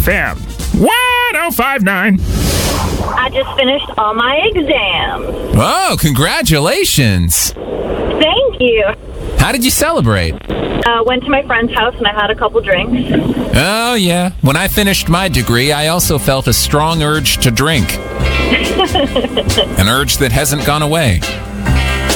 FM 1059. I just finished all my exams. Oh, congratulations. Thank you. How did you celebrate? Went to my friend's house and I had a couple drinks. Oh, yeah. When I finished my degree, I also felt a strong urge to drink. An urge that hasn't gone away.